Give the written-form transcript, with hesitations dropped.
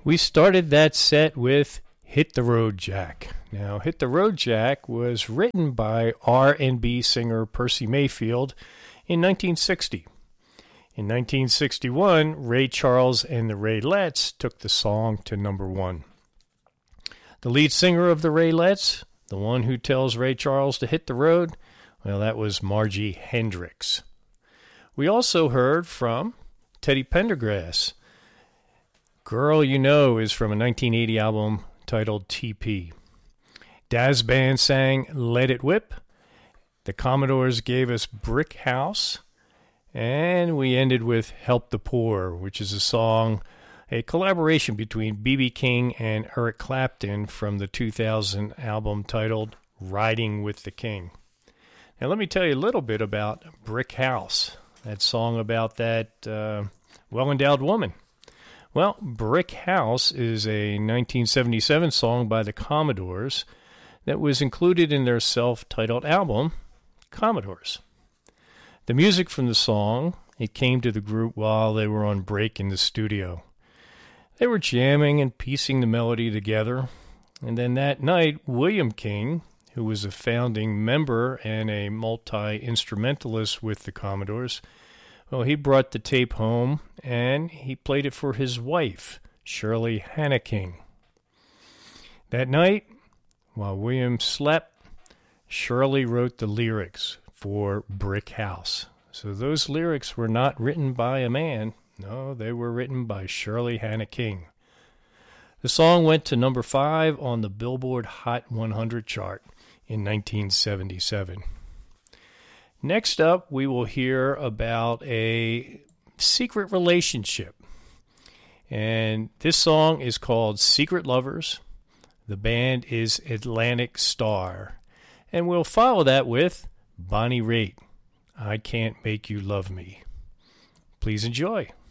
We started that set with Hit the Road Jack. Now, Hit the Road Jack was written by R&B singer Percy Mayfield in 1960. In 1961, Ray Charles and the Raylettes took the song to number one. The lead singer of the Raylettes, the one who tells Ray Charles to hit the road, well, that was Margie Hendricks. We also heard from Teddy Pendergrass. Girl You Know is from a 1980 album titled TP. Daz Band sang Let It Whip. The Commodores gave us Brick House. And we ended with Help the Poor, which is a song, a collaboration between B.B. King and Eric Clapton from the 2000 album titled Riding with the King. Now let me tell you a little bit about Brick House, that song about that well-endowed woman. Well, Brick House is a 1977 song by the Commodores that was included in their self-titled album, Commodores. The music from the song, it came to the group while they were on break in the studio. They were jamming and piecing the melody together, and then that night, William King, who was a founding member and a multi-instrumentalist with the Commodores, well, he brought the tape home, and he played it for his wife, Shirley Hannah King. That night, while William slept, Shirley wrote the lyrics for Brick House. So those lyrics were not written by a man. No, they were written by Shirley Hannah King. The song went to number 5 on the Billboard Hot 100 chart in 1977. Next up, we will hear about a secret relationship. And this song is called Secret Lovers. The band is Atlantic Starr. And we'll follow that with Bonnie Raitt, I Can't Make You Love Me. Please enjoy.